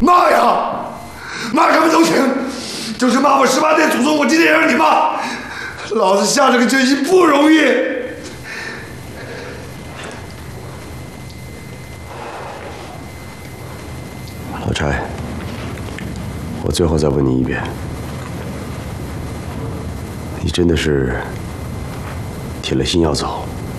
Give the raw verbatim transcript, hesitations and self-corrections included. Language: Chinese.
骂呀，骂什么都行，就是骂我十八代祖宗，我今天也让你骂。老子下这个决心不容易。 老柴，我最后再问你一遍，你真的是铁了心要走？